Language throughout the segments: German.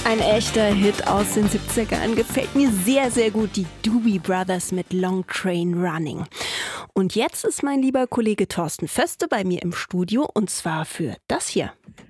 Ein echter Hit aus den 70ern. Gefällt mir sehr, sehr gut. Die Doobie Brothers mit Long Train Running. Und jetzt ist mein lieber Kollege Thorsten Föste bei mir im Studio. Und zwar für das hier.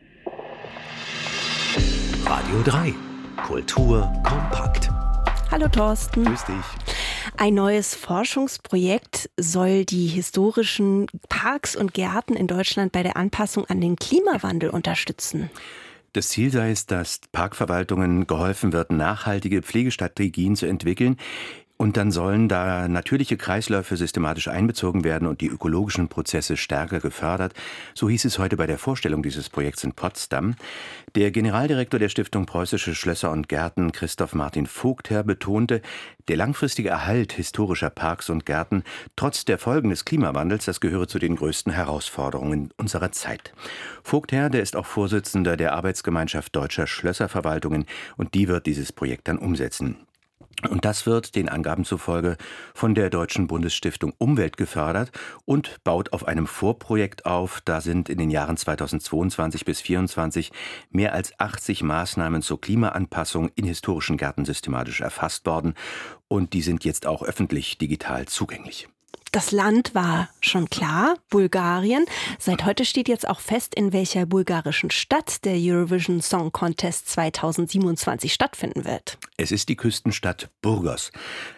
Radio 3. Kultur kompakt. Hallo Thorsten. Grüß dich. Ein neues Forschungsprojekt soll die historischen Parks und Gärten in Deutschland bei der Anpassung an den Klimawandel unterstützen. Das Ziel sei es, dass Parkverwaltungen geholfen wird, nachhaltige Pflegestrategien zu entwickeln. Und dann sollen da natürliche Kreisläufe systematisch einbezogen werden und die ökologischen Prozesse stärker gefördert. So hieß es heute bei der Vorstellung dieses Projekts in Potsdam. Der Generaldirektor der Stiftung Preußische Schlösser und Gärten, Christoph Martin Vogtherr, betonte, der langfristige Erhalt historischer Parks und Gärten trotz der Folgen des Klimawandels, das gehöre zu den größten Herausforderungen unserer Zeit. Vogtherr, der ist auch Vorsitzender der Arbeitsgemeinschaft Deutscher Schlösserverwaltungen und die wird dieses Projekt dann umsetzen. Und das wird den Angaben zufolge von der Deutschen Bundesstiftung Umwelt gefördert und baut auf einem Vorprojekt auf. Da sind in den Jahren 2022 bis 2024 mehr als 80 Maßnahmen zur Klimaanpassung in historischen Gärten systematisch erfasst worden. Und die sind jetzt auch öffentlich digital zugänglich. Das Land war schon klar, Bulgarien. Seit heute steht jetzt auch fest, in welcher bulgarischen Stadt der Eurovision Song Contest 2027 stattfinden wird. Es ist die Küstenstadt Burgas.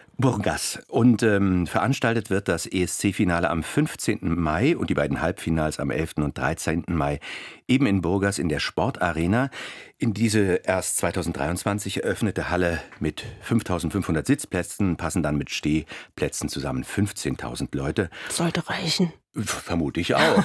Und veranstaltet wird das ESC-Finale am 15. Mai und die beiden Halbfinals am 11. und 13. Mai eben in Burgas in der Sportarena. In diese erst 2023 eröffnete Halle mit 5.500 Sitzplätzen passen dann mit Stehplätzen zusammen 15.000 Leute. Sollte reichen. Vermute ich auch.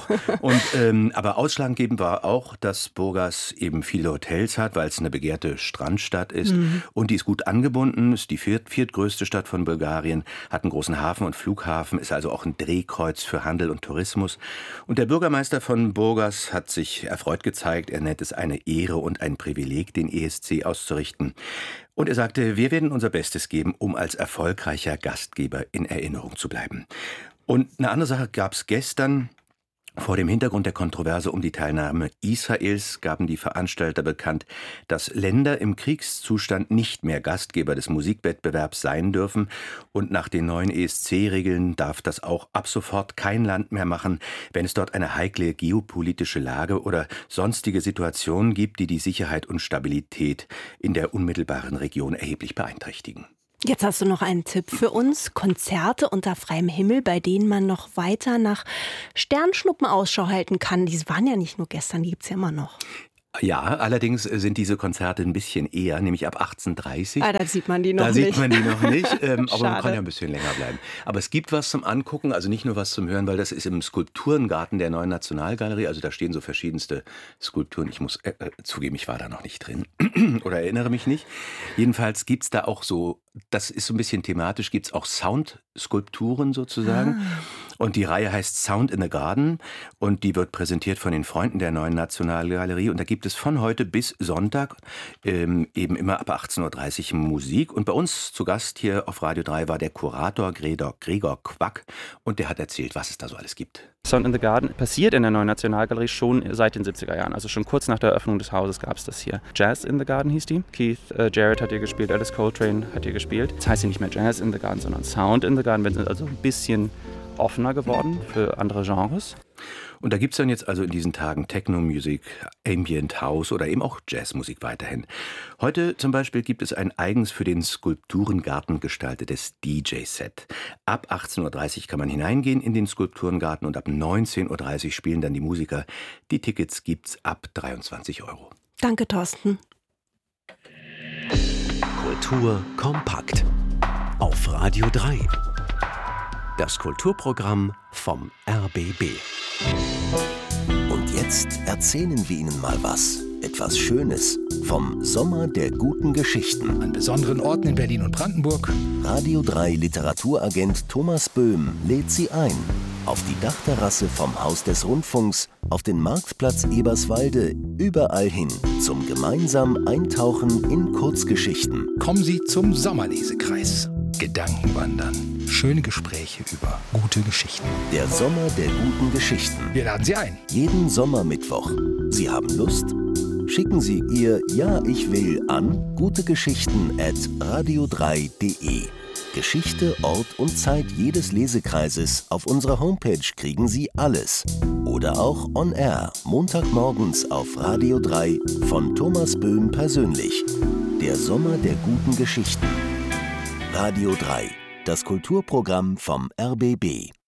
Aber ausschlaggebend war auch, dass Burgas eben viele Hotels hat, weil es eine begehrte Strandstadt ist. Und die ist gut angebunden, ist die viertgrößte Stadt von Bulgarien, hat einen großen Hafen und Flughafen, ist also auch ein Drehkreuz für Handel und Tourismus. Und der Bürgermeister von Burgas hat sich erfreut gezeigt. Er nennt es eine Ehre und ein Privileg, den ESC auszurichten. Und er sagte, wir werden unser Bestes geben, um als erfolgreicher Gastgeber in Erinnerung zu bleiben. Und eine andere Sache gab es gestern. Vor dem Hintergrund der Kontroverse um die Teilnahme Israels gaben die Veranstalter bekannt, dass Länder im Kriegszustand nicht mehr Gastgeber des Musikwettbewerbs sein dürfen. Und nach den neuen ESC-Regeln darf das auch ab sofort kein Land mehr machen, wenn es dort eine heikle geopolitische Lage oder sonstige Situationen gibt, die die Sicherheit und Stabilität in der unmittelbaren Region erheblich beeinträchtigen. Jetzt hast du noch einen Tipp für uns. Konzerte unter freiem Himmel, bei denen man noch weiter nach Sternschnuppen Ausschau halten kann. Die waren ja nicht nur gestern, die gibt es ja immer noch. Ja, allerdings sind diese Konzerte ein bisschen eher, nämlich ab 18:30. Da sieht man die noch nicht. Da sieht man die noch nicht, aber man kann ja ein bisschen länger bleiben. Aber es gibt was zum Angucken, also nicht nur was zum Hören, weil das ist im Skulpturengarten der Neuen Nationalgalerie. Also da stehen so verschiedenste Skulpturen. Ich muss zugeben, ich war da noch nicht drin oder erinnere mich nicht. Jedenfalls gibt's da auch so, das ist so ein bisschen thematisch, gibt's auch Soundskulpturen sozusagen. Und die Reihe heißt Sound in the Garden und die wird präsentiert von den Freunden der Neuen Nationalgalerie. Und da gibt es von heute bis Sonntag eben immer ab 18:30 Uhr Musik. Und bei uns zu Gast hier auf Radio 3 war der Kurator Gregor Quack und der hat erzählt, was es da so alles gibt. Sound in the Garden passiert in der Neuen Nationalgalerie schon seit den 70er Jahren. Also schon kurz nach der Eröffnung des Hauses gab es das hier. Jazz in the Garden hieß die. Keith Jarrett hat hier gespielt, Alice Coltrane hat hier gespielt. Das heißt hier nicht mehr Jazz in the Garden, sondern Sound in the Garden. Wir sind also ein bisschen offener geworden für andere Genres. Und da gibt es dann jetzt also in diesen Tagen Techno-Musik, Ambient House oder eben auch Jazzmusik weiterhin. Heute zum Beispiel gibt es ein eigens für den Skulpturengarten gestaltetes DJ-Set. Ab 18:30 Uhr kann man hineingehen in den Skulpturengarten und ab 19:30 Uhr spielen dann die Musiker. Die Tickets gibt's ab 23 €. Danke, Thorsten. Kultur kompakt auf Radio 3. Das Kulturprogramm vom RBB. Und jetzt erzählen wir Ihnen mal was. Etwas Schönes vom Sommer der guten Geschichten. An besonderen Orten in Berlin und Brandenburg. Radio 3 Literaturagent Thomas Böhm lädt Sie ein. Auf die Dachterrasse vom Haus des Rundfunks, auf den Marktplatz Eberswalde, überall hin zum gemeinsamen Eintauchen in Kurzgeschichten. Kommen Sie zum Sommerlesekreis. Gedankenwandern. Schöne Gespräche über gute Geschichten. Der Sommer der guten Geschichten. Wir laden Sie ein. Jeden Sommermittwoch. Sie haben Lust? Schicken Sie Ihr Ja, ich will an gutegeschichten@radio3.de. Geschichte, Ort und Zeit jedes Lesekreises auf unserer Homepage kriegen Sie alles. Oder auch on air, Montagmorgens auf Radio 3 von Thomas Böhm persönlich. Der Sommer der guten Geschichten. Radio 3, das Kulturprogramm vom RBB.